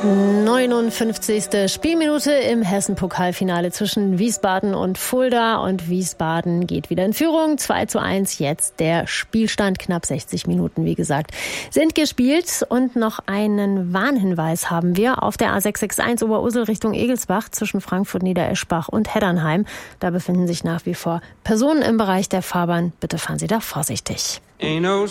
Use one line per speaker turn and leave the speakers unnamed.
59. Spielminute im Hessen-Pokalfinale zwischen Wiesbaden und Fulda. Und Wiesbaden geht wieder in Führung. 2:1 jetzt der Spielstand. Knapp 60 Minuten, wie gesagt, sind gespielt. Und noch einen Warnhinweis haben wir auf der A661 Oberursel Richtung Egelsbach zwischen Frankfurt, Niedereschbach und Heddernheim. Da befinden sich nach wie vor Personen im Bereich der Fahrbahn. Bitte fahren Sie da vorsichtig.
Ain't no